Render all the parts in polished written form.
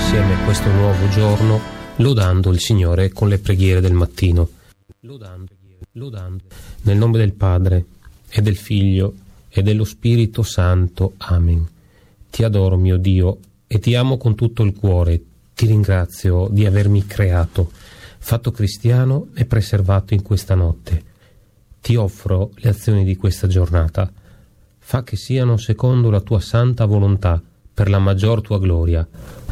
insieme questo nuovo giorno lodando il Signore con le preghiere del mattino. Lodando. Nel nome del Padre e del Figlio e dello Spirito Santo. Amen. Ti adoro, mio Dio, e ti amo con tutto il cuore. Ti ringrazio di avermi creato, fatto cristiano e preservato in questa notte. Ti offro le azioni di questa giornata. Fa che siano secondo la tua santa volontà, per la maggior tua gloria.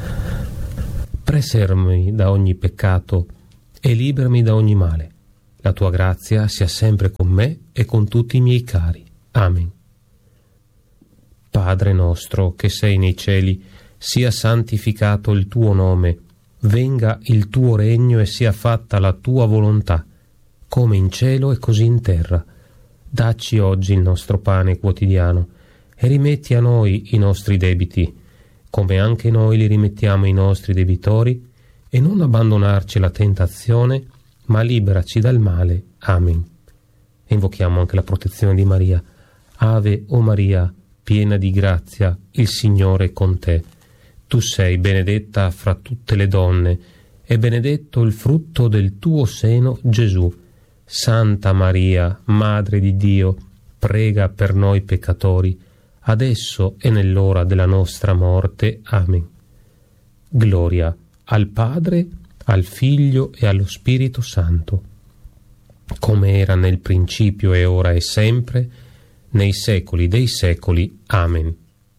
Preservami da ogni peccato e liberami da ogni male. La tua grazia sia sempre con me e con tutti i miei cari. Amen. Padre nostro che sei nei cieli, sia santificato il tuo nome, venga il tuo regno e sia fatta la tua volontà, come in cielo e così in terra. Dacci oggi il nostro pane quotidiano e rimetti a noi i nostri debiti, come anche noi li rimettiamo ai nostri debitori, e non abbandonarci alla tentazione, ma liberaci dal male. Amen. E invochiamo anche la protezione di Maria. Ave o Maria, piena di grazia, il Signore è con te. Tu sei benedetta fra tutte le donne, e benedetto il frutto del tuo seno, Gesù. Santa Maria, Madre di Dio, prega per noi peccatori, adesso e nell'ora della nostra morte. Amen. Gloria al Padre, al Figlio e allo Spirito Santo, come era nel principio e ora e sempre, nei secoli dei secoli. Amen.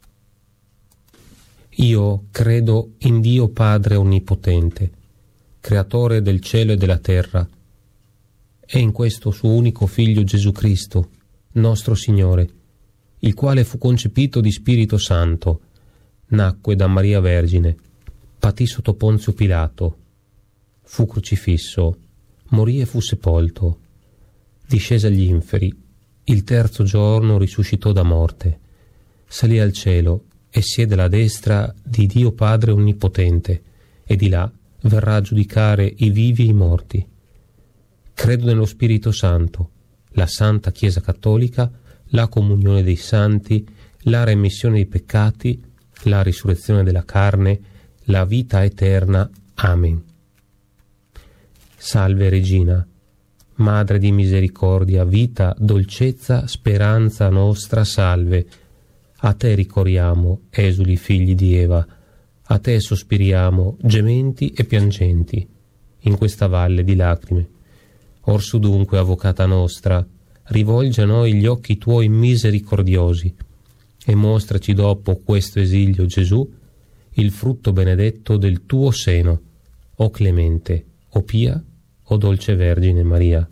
Io credo in Dio Padre Onnipotente, Creatore del cielo e della terra, e in questo suo unico Figlio Gesù Cristo, nostro Signore, il quale fu concepito di Spirito Santo, nacque da Maria Vergine, patì sotto Ponzio Pilato, fu crocifisso, morì e fu sepolto, discese agli inferi, il terzo giorno risuscitò da morte, salì al cielo e siede alla destra di Dio Padre Onnipotente, e di là verrà a giudicare i vivi e i morti. Credo nello Spirito Santo, la Santa Chiesa Cattolica, la comunione dei santi, la remissione dei peccati, la risurrezione della carne, la vita eterna. Amen. Salve Regina, Madre di misericordia, vita, dolcezza, speranza nostra, salve. A te ricorriamo, esuli figli di Eva, a te sospiriamo, gementi e piangenti, in questa valle di lacrime. Orsu dunque, avvocata nostra, rivolgi a noi gli occhi tuoi misericordiosi e mostraci dopo questo esilio, Gesù, il frutto benedetto del tuo seno, o clemente, o pia, o dolce Vergine Maria.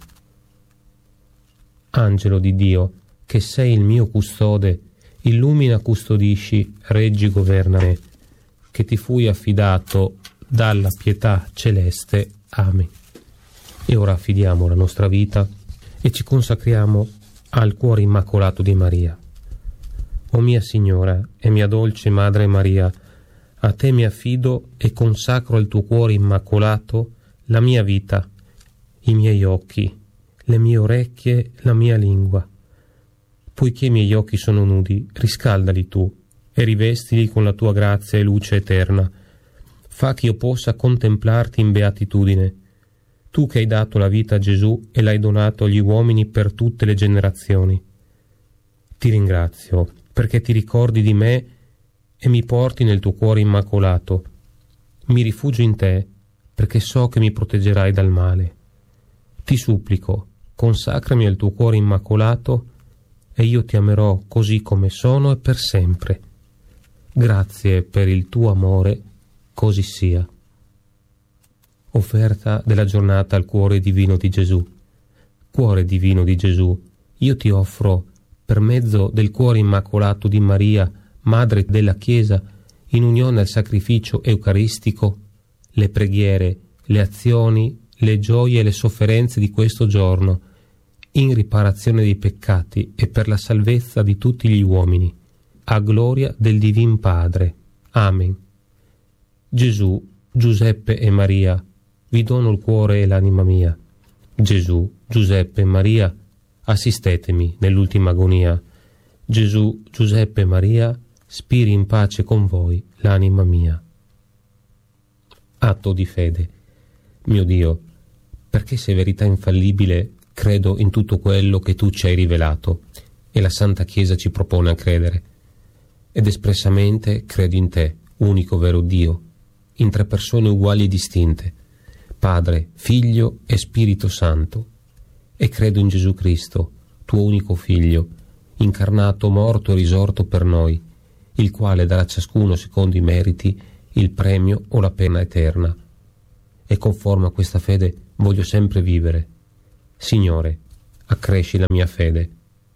Angelo di Dio, che sei il mio custode, illumina, custodisci, reggi, governa me, che ti fui affidato dalla pietà celeste. Amen. E ora affidiamo la nostra vita e ci consacriamo al cuore immacolato di Maria. O mia Signora e mia dolce Madre Maria, a te mi affido e consacro al tuo cuore immacolato la mia vita, i miei occhi, le mie orecchie, la mia lingua. Poiché i miei occhi sono nudi, riscaldali tu e rivestili con la tua grazia e luce eterna. Fa che io possa contemplarti in beatitudine, tu che hai dato la vita a Gesù e l'hai donato agli uomini per tutte le generazioni. Ti ringrazio perché ti ricordi di me e mi porti nel tuo cuore immacolato. Mi rifugio in te perché so che mi proteggerai dal male. Ti supplico, consacrami al tuo cuore immacolato e io ti amerò così come sono e per sempre. Grazie per il tuo amore, così sia. Offerta della giornata al cuore divino di Gesù. Cuore divino di Gesù, io ti offro, per mezzo del cuore immacolato di Maria, Madre della Chiesa, in unione al sacrificio eucaristico, le preghiere, le azioni, le gioie e le sofferenze di questo giorno, in riparazione dei peccati e per la salvezza di tutti gli uomini, a gloria del Divin Padre. Amen. Gesù, Giuseppe e Maria, vi dono il cuore e l'anima mia. Gesù, Giuseppe e Maria, assistetemi nell'ultima agonia. Gesù, Giuseppe e Maria, spiri in pace con voi l'anima mia. Atto di fede. Mio Dio, perché sei verità infallibile, credo in tutto quello che tu ci hai rivelato e la Santa Chiesa ci propone a credere. Ed espressamente credo in te, unico vero Dio, in tre persone uguali e distinte, Padre, Figlio e Spirito Santo. E credo in Gesù Cristo, tuo unico Figlio, incarnato, morto e risorto per noi, il quale darà a ciascuno secondo i meriti il premio o la pena eterna. E conforme a questa fede voglio sempre vivere. Signore, accresci la mia fede.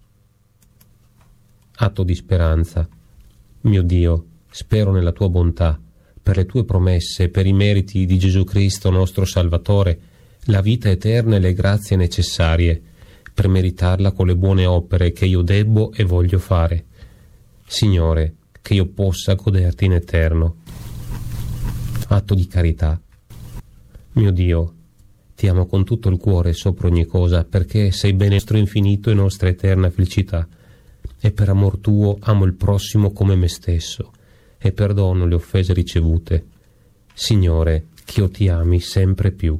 Atto di speranza. Mio Dio, spero nella tua bontà, per le tue promesse, per i meriti di Gesù Cristo nostro Salvatore, la vita eterna e le grazie necessarie, per meritarla con le buone opere che io debbo e voglio fare. Signore, che io possa goderti in eterno. Atto di carità. Mio Dio, ti amo con tutto il cuore sopra ogni cosa, perché sei bene nostro infinito e nostra eterna felicità, e per amor tuo amo il prossimo come me stesso, e perdono le offese ricevute. Signore, che io ti ami sempre più.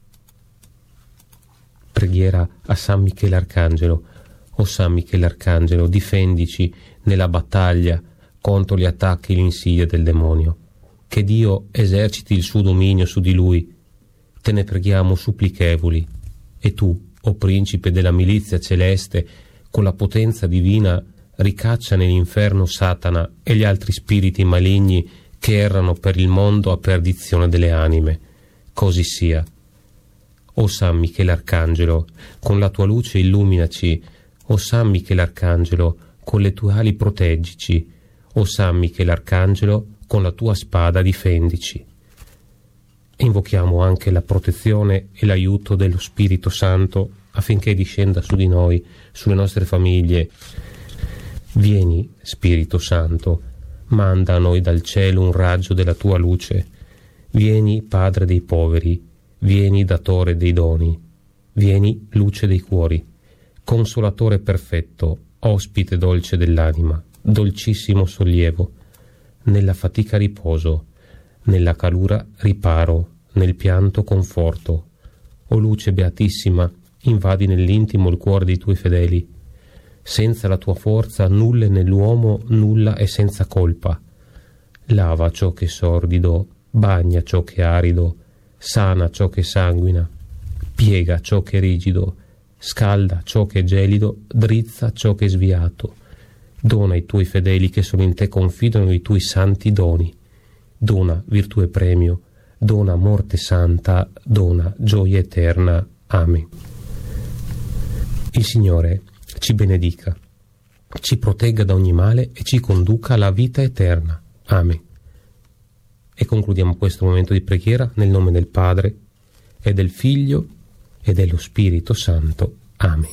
Preghiera a San Michele Arcangelo. O San Michele Arcangelo, difendici nella battaglia contro gli attacchi e le insidie del demonio. Che Dio eserciti il suo dominio su di lui. Te ne preghiamo supplichevoli. E tu, o principe della milizia celeste, con la potenza divina ricaccia nell'inferno Satana e gli altri spiriti maligni che errano per il mondo a perdizione delle anime. Così sia. O San Michele Arcangelo, con la tua luce illuminaci. O San Michele Arcangelo, con le tue ali proteggici. O San Michele Arcangelo, con la tua spada difendici. Invochiamo anche la protezione e l'aiuto dello Spirito Santo affinché discenda su di noi, sulle nostre famiglie. Vieni, Spirito Santo, manda a noi dal cielo un raggio della tua luce. Vieni, Padre dei poveri, vieni, Datore dei doni, vieni, luce dei cuori, Consolatore perfetto, ospite dolce dell'anima, dolcissimo sollievo, nella fatica riposo, nella calura riparo, nel pianto conforto. O luce beatissima, invadi nell'intimo il cuore dei tuoi fedeli. Senza la tua forza nulla è nell'uomo, nulla è senza colpa. Lava ciò che è sordido, bagna ciò che è arido, sana ciò che sanguina, piega ciò che è rigido, scalda ciò che è gelido, drizza ciò che è sviato. Dona ai tuoi fedeli che solo in te confidano i tuoi santi doni. Dona virtù e premio, dona morte santa, dona gioia eterna. Amen. Il Signore ci benedica, ci protegga da ogni male e ci conduca alla vita eterna. Amen. E concludiamo questo momento di preghiera nel nome del Padre, e del Figlio, e dello Spirito Santo. Amen.